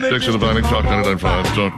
Dixon the Binding, Talk 99.5, Talk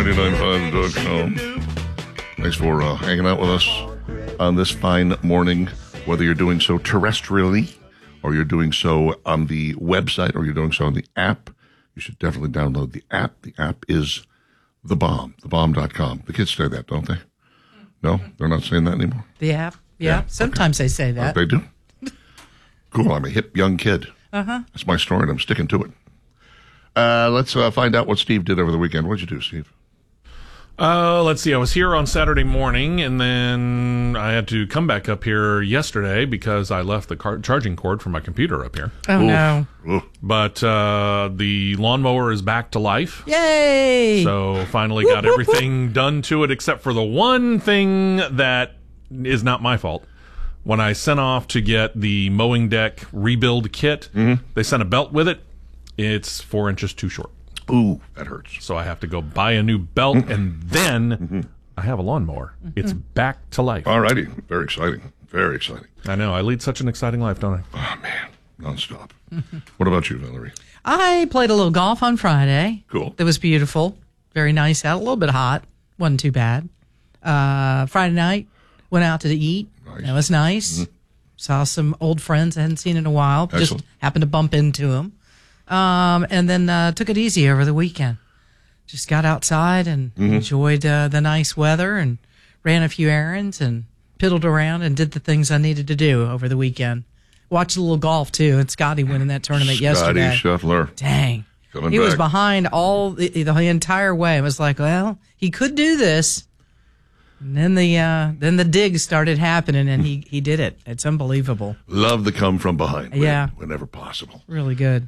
99.5.com. Thanks for hanging out with us on this fine morning, whether you're doing so terrestrially or you're doing so on the website or you're doing so on the app. You should definitely download the app. The app is The Bomb, thebomb.com. The kids say that, don't they? No? They're not saying that anymore? The app? Yeah. Sometimes they say that. They do? Cool. I'm a hip young kid. Uh-huh. That's my story, and I'm sticking to it. Let's find out what Steve did over the weekend. What did you do, Steve? Let's see. I was here on Saturday morning, and then I had to come back up here yesterday because I left the charging cord for my computer up here. Oh, no. Oof. But the lawnmower is back to life. Yay! So finally got everything done to it except for the one thing that is not my fault. When I sent off to get the mowing deck rebuild kit, they sent a belt with it. It's 4 inches too short. Ooh, that hurts. So I have to go buy a new belt, and then I have a lawnmower. It's back to life. All righty. Very exciting. Very exciting. I know. I lead such an exciting life, don't I? Oh, man. Nonstop. What about you, Valerie? I played a little golf on Friday. Cool. It was beautiful. Very nice out. A little bit hot. Wasn't too bad. Friday night, went out to eat. Nice. That was nice. Saw some old friends I hadn't seen in a while. Excellent. Just happened to bump into them. And then took it easy over the weekend. Just got outside and enjoyed the nice weather and ran a few errands and piddled around and did the things I needed to do over the weekend. Watched a little golf, too, and Scotty won in that tournament yesterday. Scotty Scheffler. Dang. Coming He was back. behind all the entire way. It was like, well, he could do this. And then the digs started happening, and he did it. It's unbelievable. Love the come from behind. Yeah. Whenever possible. Really good.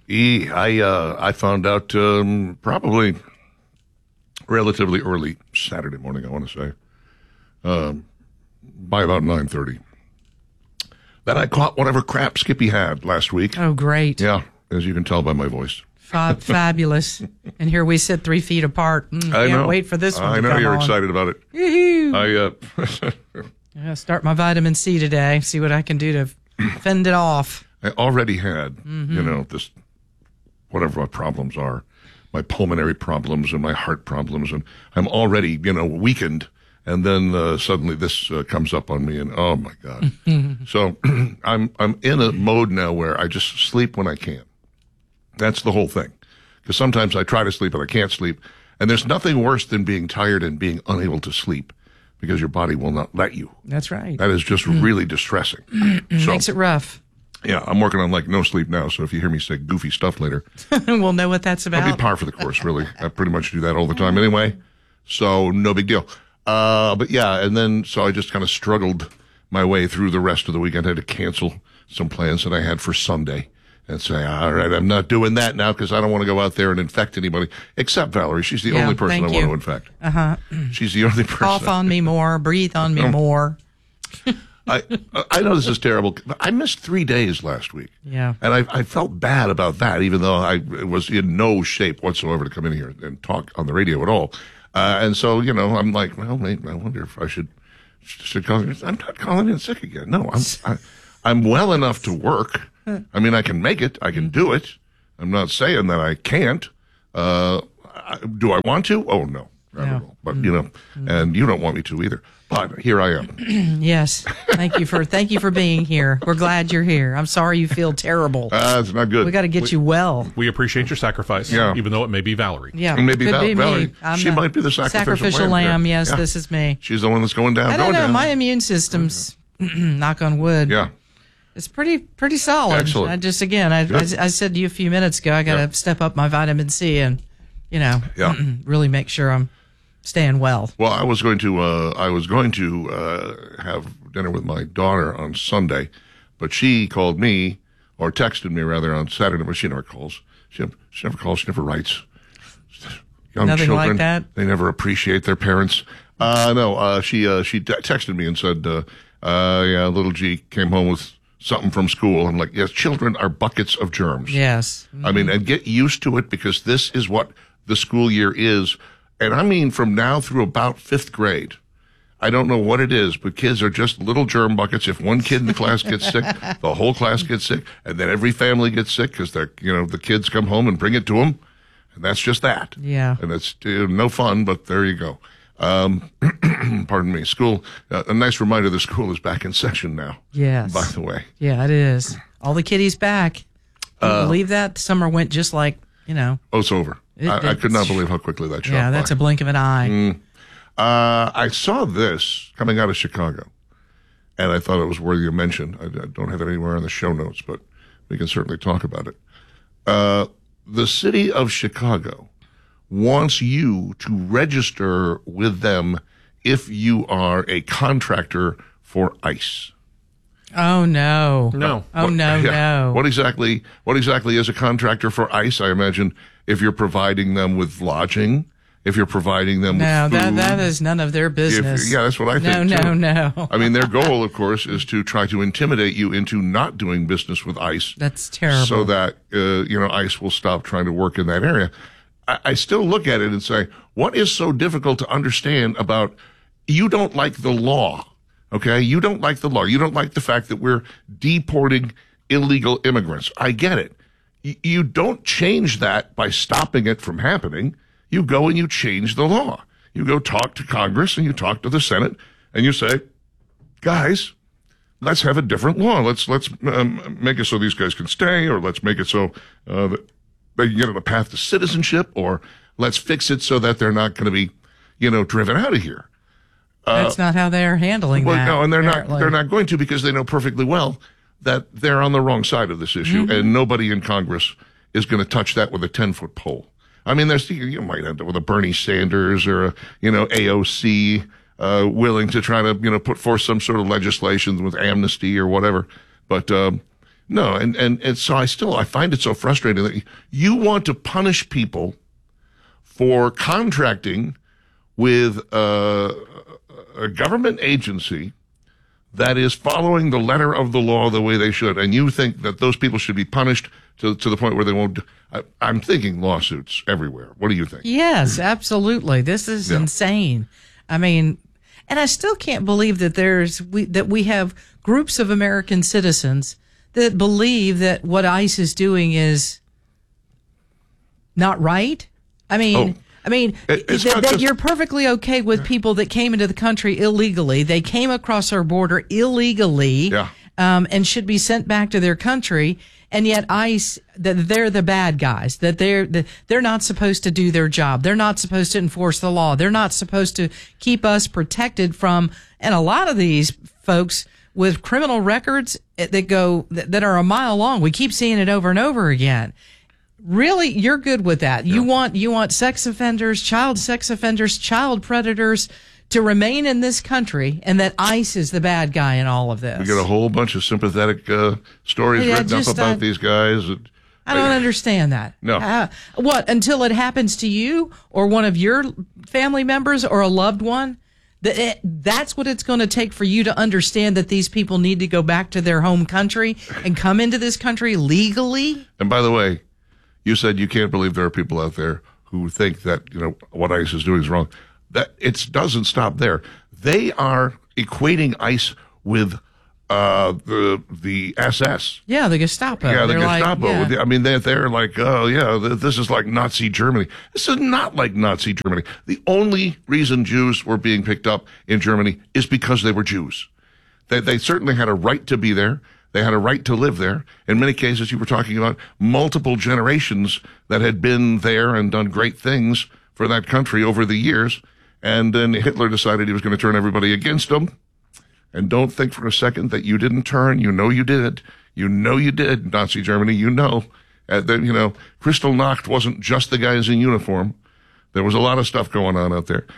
I found out probably relatively early Saturday morning, I want to say, by about 9:30, that I caught whatever crap Skippy had last week. Oh, great. Yeah, as you can tell by my voice. Fabulous. And here we sit 3 feet apart. I Can't know. wait for this one I to know come you're on. excited about it. Yoo-hoo. I Start my vitamin C today. See what I can do to fend it off. I already had, this, whatever my problems are, my pulmonary problems and my heart problems, and I'm already, weakened. And then suddenly this comes up on me, and oh my God! So I'm in a mode now where I just sleep when I can. That's the whole thing. Because sometimes I try to sleep and I can't sleep, and there's nothing worse than being tired and being unable to sleep because your body will not let you. That's right. That is just really distressing. So, Makes it rough. yeah, I'm working on no sleep now. So if you hear me say goofy stuff later, We'll know what that's I'll be about. par for the course, really. I pretty much do that all the time anyway. So no big deal. But yeah, and then so I just kind of struggled my way through the rest of the weekend. I had to cancel some plans that I had for Sunday and say, all right, I'm not doing that now because I don't want to go out there and infect anybody, exxt Valerie. She's the Yeah, only person I thank want to you. infect. Uh-huh. She's the only person. Cough on me more. Breathe on me more. I know this is terrible. But I missed 3 days last week. Yeah. And I felt bad about that, even though I was in no shape whatsoever to come in here and talk on the radio at all. And so, I'm like, well, maybe I wonder if I should call. I'm not calling in sick again. No, I'm well enough to work. I mean, I can make it. I can do it. I'm not saying that I can't. Do I want to? Oh, no. Not at all. But, and you don't want me to either. But here I am. Yes. Thank you for being here. We're glad you're here. I'm sorry you feel terrible. It's not good. We got to get you well. We appreciate your sacrifice, Yeah. even though it may be Valerie. Yeah. And maybe could be Valerie. me. I'm She the might be the sacrificial lamb. Yeah. Yes, Yeah. this is me. She's the one that's going down. I don't know. My immune system's, knock on wood. Yeah. It's pretty solid. Excellent. I said to you a few minutes ago, I got to step up my vitamin C and, really make sure I'm staying well. Well, I was going to have dinner with my daughter on Sunday, but she called me or texted me rather on Saturday. But she never calls. She never calls. She never writes. Young Nothing children, like that? They never appreciate their parents. No. She texted me and said, little G came home with something from school. I'm like, yes, children are buckets of germs. Yes. I mean, and get used to it because this is what the school year is. And I mean, from now through about 5th grade, I don't know what it is, but kids are just little germ buckets. If one kid in the class gets sick, the whole class gets sick, and then every family gets sick because the kids come home and bring it to them. And that's just that. Yeah. And it's no fun, but there you go. Pardon me. School, a nice reminder the school is back in session now. Yes. By the way. Yeah, it is. All the kiddies back. Can you believe that? Summer went just like, Oh, it's over. I could not believe how quickly that shot by. Yeah, that's a blink of an eye. I saw this coming out of Chicago, and I thought it was worthy of mention. I don't have it anywhere in the show notes, but we can certainly talk about it. The city of Chicago wants you to register with them if you are a contractor for ICE. Oh, no. No. Oh, no. What exactly is a contractor for ICE? I imagine if you're providing them with lodging, if you're providing them with food. that is none of their business. Yeah, that's what I think, too. No. I mean, their goal, of course, is to try to intimidate you into not doing business with ICE. That's terrible. So that, ICE will stop trying to work in that area. I still look at it and say, what is so difficult to understand about you don't like the law, okay? You don't like the law. You don't like the fact that we're deporting illegal immigrants. I get it. You don't change that by stopping it from happening. You go and you change the law. You go talk to Congress and you talk to the Senate and you say, guys, let's have a different law. Let's make it so these guys can stay, or let's make it so that they can get on a path to citizenship, or let's fix it so that they're not going to be, driven out of here. That's not how they're handling that. No, and they're apparently. not. They're not going to, because they know perfectly well that they're on the wrong side of this issue, and nobody in Congress is going to touch that with a 10-foot pole. I mean, you might end up with a Bernie Sanders or a AOC willing to try to put forth some sort of legislation with amnesty or whatever, but. No, and so I find it so frustrating that you want to punish people for contracting with a government agency that is following the letter of the law the way they should, and you think that those people should be punished to the point where they won't. I'm thinking lawsuits everywhere. What do you think? Yes, absolutely. This is insane. I mean, and I still can't believe that we have groups of American citizens that believe that what ICE is doing is not right. I mean, that you're perfectly okay with people that came into the country illegally. They came across our border illegally, and should be sent back to their country. And yet ICE, that they're the bad guys, that they're not supposed to do their job. They're not supposed to enforce the law. They're not supposed to keep us protected from, and a lot of these folks with criminal records that are a mile long. We keep seeing it over and over again. Really, you're good with that. Yeah. You want sex offenders, child sex offenders, child predators to remain in this country, and that ICE is the bad guy in all of this. We get a whole bunch of sympathetic stories written up about these guys. I don't understand that. No. What, until it happens to you or one of your family members or a loved one? That's what it's going to take for you to understand that these people need to go back to their home country and come into this country legally. And by the way, you said you can't believe there are people out there who think that what ICE is doing is wrong. That it doesn't stop there. They are equating ICE with the SS. Yeah, the Gestapo. Yeah, the They're Gestapo. Like, yeah. I mean, they're like, oh, yeah, this is like Nazi Germany. This is not like Nazi Germany. The only reason Jews were being picked up in Germany is because they were Jews. They certainly had a right to be there. They had a right to live there. In many cases, you were talking about multiple generations that had been there and done great things for that country over the years. And then Hitler decided he was going to turn everybody against them. And don't think for a second that you didn't turn. You know you did. You know you did, Nazi Germany. Kristallnacht wasn't just the guys in uniform. There was a lot of stuff going on out there.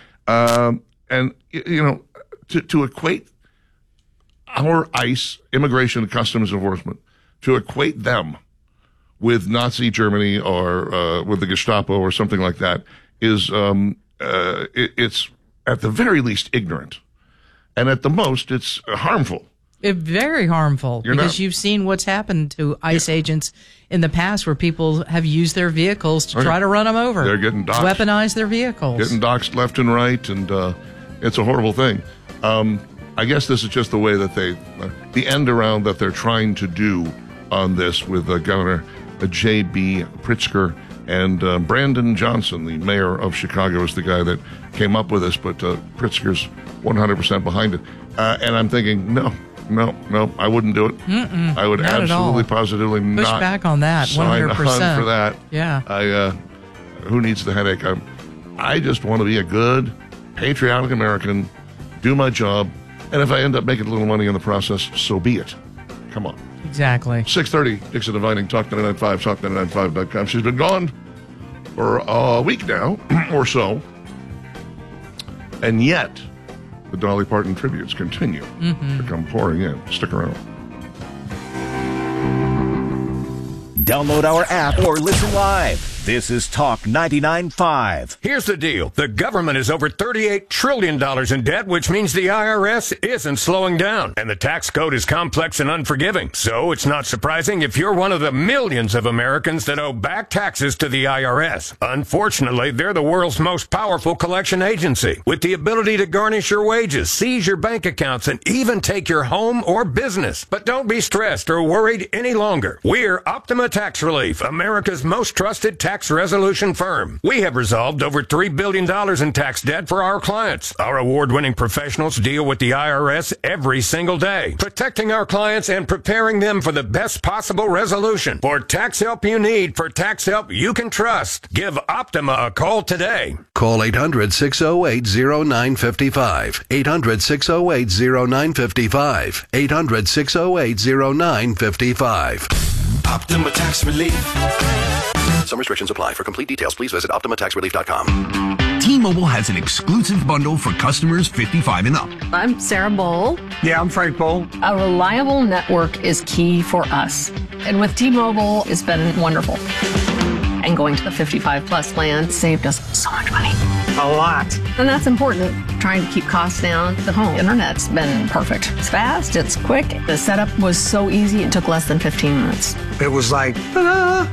To equate our ICE, Immigration and Customs Enforcement, to equate them with Nazi Germany or with the Gestapo or something like that is it's at the very least ignorant. And at the most, it's harmful. It's very harmful because you've seen what's happened to ICE agents in the past where people have used their vehicles to try to run them over. They're getting doxxed. Weaponize their vehicles. Getting doxxed left and right, and it's a horrible thing. I guess this is just the way that the end around that they're trying to do on this with Governor J.B. Pritzker And Brandon Johnson, the mayor of Chicago, is the guy that came up with this, but Pritzker's 100% behind it. And I'm thinking, no, I wouldn't do it. I would absolutely, positively push not back on that. 100%. Sign on for that. Yeah. Who needs the headache? I just want to be a good, patriotic American, do my job, and if I end up making a little money in the process, so be it. Come on. Exactly. 6:30, Dixon Divining, Talk 99.5, Talk995.com. She's been gone for a week now, or so, and yet the Dolly Parton tributes continue to come pouring in. Stick around. Download our app or listen live. This is Talk 99.5. Here's the deal. The government is over $38 trillion in debt, which means the IRS isn't slowing down. And the tax code is complex and unforgiving. So it's not surprising if you're one of the millions of Americans that owe back taxes to the IRS. Unfortunately, they're the world's most powerful collection agency, with the ability to garnish your wages, seize your bank accounts, and even take your home or business. But don't be stressed or worried any longer. We're Optima Tax Relief, America's most trusted tax resolution firm. We have resolved over $3 billion in tax debt for our clients. Our award-winning professionals deal with the IRS every single day, protecting our clients and preparing them for the best possible resolution. For tax help you need, for tax help you can trust, give Optima a call today. Call 800-608-0955. 800-608-0955. 800-608-0955. Optima Tax Relief. Some restrictions apply. For complete details, please visit OptimaTaxRelief.com. T-Mobile has an exclusive bundle for customers 55 and up. I'm Sarah Bowl. Yeah, I'm Frank Bowl. A reliable network is key for us. And with T-Mobile, it's been wonderful. And going to the 55 plus plan saved us so much money. A lot. And that's important. Trying to keep costs down. The home internet's been perfect. It's fast, it's quick. The setup was so easy, it took less than 15 minutes. It was like, ta-da!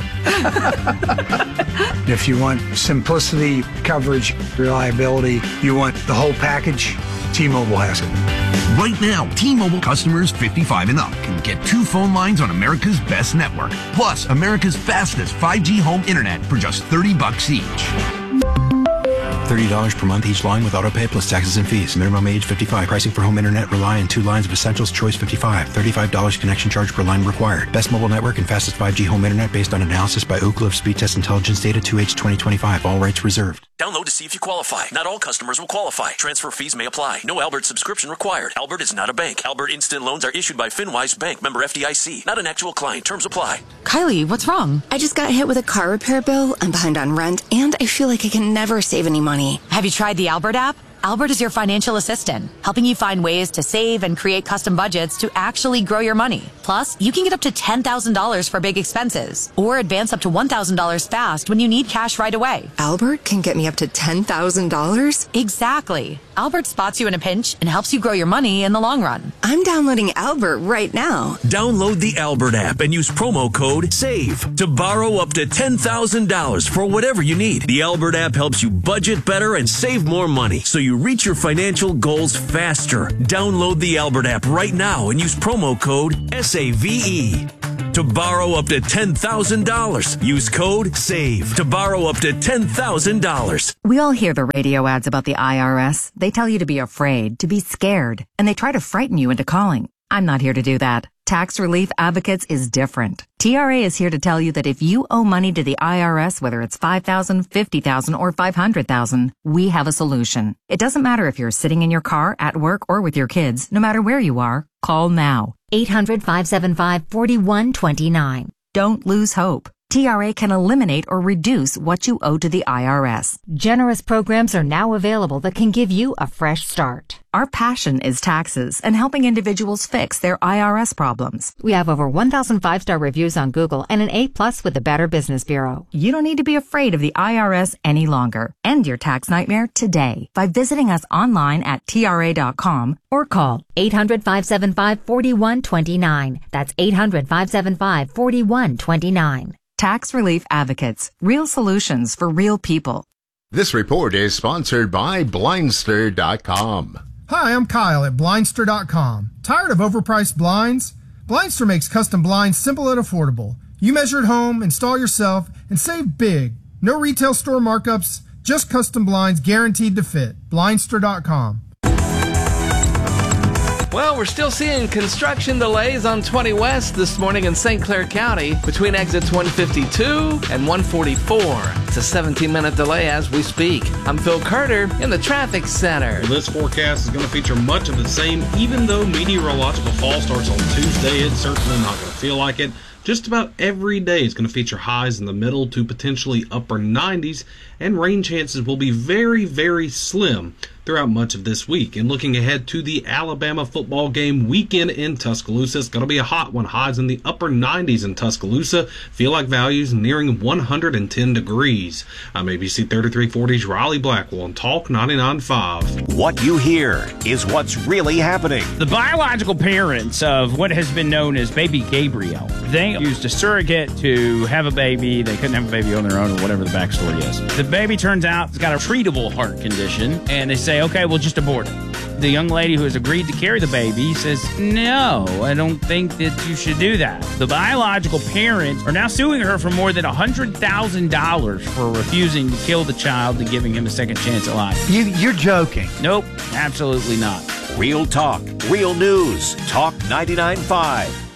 If you want simplicity, coverage, reliability, you want the whole package, T-Mobile has it. Right now, T-Mobile customers 55 and up can get 2 phone lines on America's best network, plus America's fastest 5G home internet for just $30 each. $30 per month each line with autopay plus taxes and fees. Minimum age 55. Pricing for home internet rely on 2 lines of Essentials Choice 55. $35 connection charge per line required. Best mobile network and fastest 5G home internet based on analysis by Ookla of Speed Test Intelligence Data 2H 2025. All rights reserved. Download to see if you qualify. Not all customers will qualify. Transfer fees may apply. No Albert subscription required. Albert is not a bank. Albert Instant Loans are issued by FinWise Bank, member FDIC. Not an actual client. Terms apply. Kylie, what's wrong? I just got hit with a car repair bill. I'm behind on rent, and I feel like I can never save any money. Have you tried the Albert app? Albert is your financial assistant, helping you find ways to save and create custom budgets to actually grow your money. Plus, you can get up to $10,000 for big expenses or advance up to $1,000 fast when you need cash right away. Albert can get me up to $10,000? Exactly. Albert spots you in a pinch and helps you grow your money in the long run. I'm downloading Albert right now. Download the Albert app and use promo code SAVE to borrow up to $10,000 for whatever you need. The Albert app helps you budget better and save more money, so you reach your financial goals faster. Download the Albert app right now and use promo code SAVE to borrow up to $10,000. Use code SAVE to borrow up to $10,000. We all hear the radio ads about the IRS. They tell you to be afraid, to be scared, and they try to frighten you into calling. I'm not here to do that. Tax Relief Advocates is different. TRA is here to tell you that if you owe money to the IRS, whether it's $5,000, $50,000, or $500,000, we have a solution. It doesn't matter if you're sitting in your car, at work, or with your kids. No matter where you are, call now. 800-575-4129. Don't lose hope. TRA can eliminate or reduce what you owe to the IRS. Generous programs are now available that can give you a fresh start. Our passion is taxes and helping individuals fix their IRS problems. We have over 1,000 5-star reviews on Google and an A+ with the Better Business Bureau. You don't need to be afraid of the IRS any longer. End your tax nightmare today by visiting us online at TRA.com or call 800-575-4129. That's 800-575-4129. Tax Relief Advocates. Real solutions for real people. This report is sponsored by Blindster.com. Hi, I'm Kyle at Blindster.com. Tired of overpriced blinds? Blindster makes custom blinds simple and affordable. You measure at home, install yourself, and save big. No retail store markups, just custom blinds guaranteed to fit. Blindster.com. Well, we're still seeing construction delays on 20 West this morning in St. Clair County between exits 152 and 144. It's a 17-minute delay as we speak. I'm Phil Carter in the traffic center. Well, this forecast is going to feature much of the same. Even though meteorological fall starts on Tuesday, it's certainly not going to feel like it. Just about every day is going to feature highs in the middle to potentially upper 90s, and rain chances will be very, very slim throughout much of this week. And looking ahead to the Alabama football game weekend in Tuscaloosa, it's going to be a hot one. Highs in the upper 90s in Tuscaloosa. Feel like values nearing 110 degrees. I'm ABC 3340's Riley Blackwell on Talk 99.5. What you hear is what's really happening. The biological parents of what has been known as baby Gabriel, they used a surrogate to have a baby. They couldn't have a baby on their own or whatever the backstory is. The baby turns out it's got a treatable heart condition, and they say, okay, we'll just abort it. The young lady who has agreed to carry the baby says, no, I don't think that you should do that. The biological parents are now suing her for more than $100,000 for refusing to kill the child and giving him a second chance at life. You're joking. Nope, absolutely not. Real talk, real news. Talk 99.5.